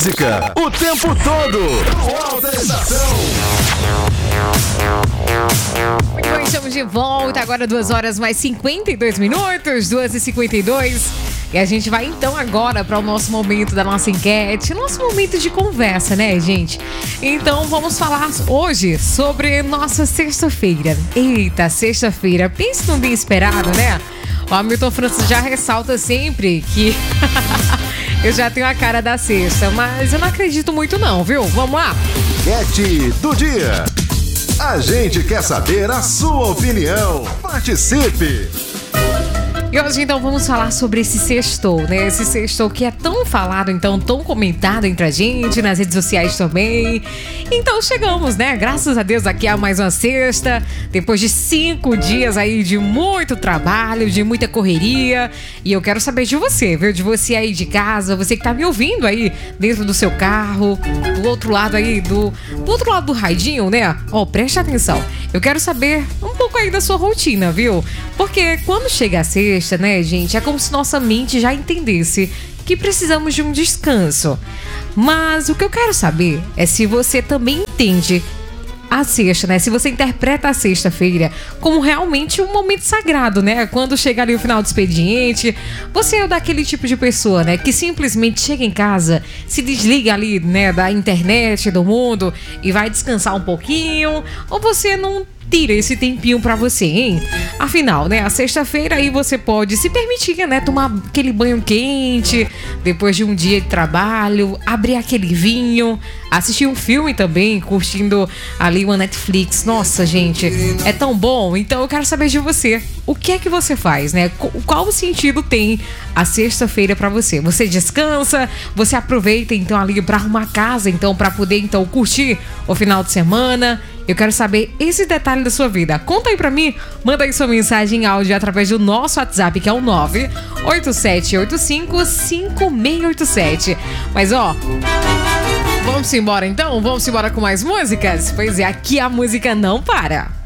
música o tempo todo. Alta Estação. Muito bem, estamos de volta. Agora 2 horas mais 52 minutos, 2h52. E a gente vai então agora para o nosso momento da nossa enquete, nosso momento de conversa, né, gente? Então vamos falar hoje sobre nossa sexta-feira. Eita, sexta-feira, pense num dia esperado, né? O Hamilton Francis já ressalta sempre que eu já tenho a cara da sexta, mas eu não acredito muito não, viu? Vamos lá? Enquete do dia. A gente quer saber a sua opinião. Participe! E hoje, então, vamos falar sobre esse sextou, né? Esse sextou que é tão falado, então, tão comentado entre a gente, nas redes sociais também. Então, chegamos, né? Graças a Deus, aqui a mais uma sexta, depois de 5 dias aí de muito trabalho, de muita correria. E eu quero saber de você, viu? De você aí de casa, você que tá me ouvindo aí dentro do seu carro, do outro lado aí, do outro lado do radinho, né? Ó, preste atenção. Eu quero saber um pouco aí da sua rotina, viu? Porque quando chega a sexta, né, gente, é como se nossa mente já entendesse que precisamos de um descanso. Mas o que eu quero saber é se você também entende a sexta, né? Se você interpreta a sexta-feira como realmente um momento sagrado, né? Quando chega ali o final do expediente, você é daquele tipo de pessoa, né? Que simplesmente chega em casa, se desliga ali, né? Da internet, do mundo e vai descansar um pouquinho. Ou você não tira esse tempinho pra você, hein? Afinal, né, a sexta-feira aí você pode se permitir, né, tomar aquele banho quente, depois de um dia de trabalho, abrir aquele vinho, assistir um filme também, curtindo ali uma Netflix. Nossa, gente, é tão bom. Então eu quero saber de você. O que é que você faz, né? Qual o sentido tem a sexta-feira pra você? Você descansa? Você aproveita então ali pra arrumar a casa, então pra poder então curtir o final de semana? Eu quero saber esse detalhe da sua vida. Conta aí pra mim, manda aí sua mensagem em áudio através do nosso WhatsApp, que é o 987855687. Mas ó, vamos embora então? Vamos embora com mais músicas? Pois é, aqui a música não para.